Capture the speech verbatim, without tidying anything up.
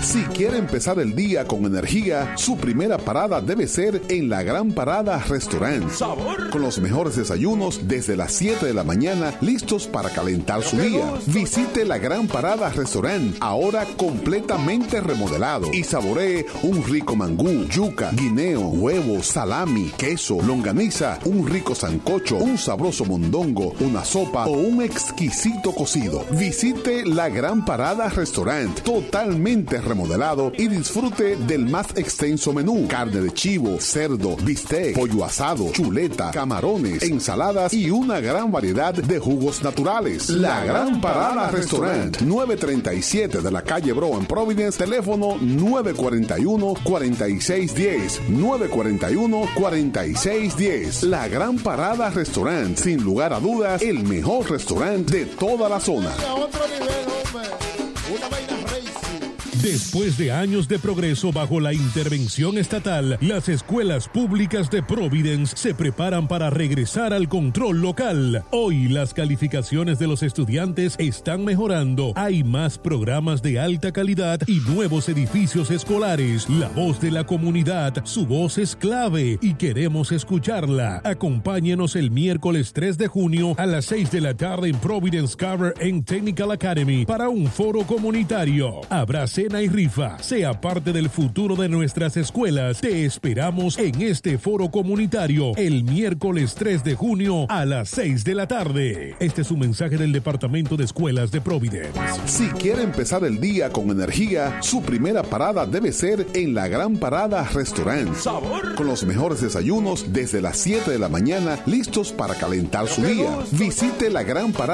Si quiere empezar el día con energía, su primera parada debe ser en La Gran Parada Restaurant. ¡Sabor! Con los mejores desayunos desde las siete de la mañana, listos para calentar su día. Visite La Gran Parada Restaurant, ahora completamente remodelado, y saboree un rico mangú, yuca, guineo, huevo, salami, queso, longaniza, un rico sancocho, un sabroso mondongo, una sopa o un exquisito cocido. Visite La Gran Parada Restaurant, totalmente remodelado, y disfrute del más extenso menú: carne de chivo, cerdo, bistec, pollo asado, chuleta, camarones, ensaladas y una gran variedad de jugos naturales. La Gran Parada Restaurant, nueve treinta y siete de la calle Bro en Providence, teléfono nueve cuarenta y uno, cuarenta y seis diez, nueve cuarenta y uno, cuarenta y seis diez. La Gran Parada Restaurant, sin lugar a dudas, el mejor restaurante de toda la zona. Después de años de progreso bajo la intervención estatal, las escuelas públicas de Providence se preparan para regresar al control local. Hoy las calificaciones de los estudiantes están mejorando. Hay más programas de alta calidad y nuevos edificios escolares. La voz de la comunidad, su voz es clave y queremos escucharla. Acompáñenos el miércoles tres de junio a las seis de la tarde en Providence Cover en Technical Academy para un foro comunitario. Habrá cena y rifa. Sea parte del futuro de nuestras escuelas. Te esperamos en este foro comunitario el miércoles tres de junio a las seis de la tarde. Este es un mensaje del Departamento de Escuelas de Providence. Si quiere empezar el día con energía, su primera parada debe ser en La Gran Parada Restaurant. ¡Sabor! Con los mejores desayunos desde las siete de la mañana, listos para calentar su día. Visite La Gran Parada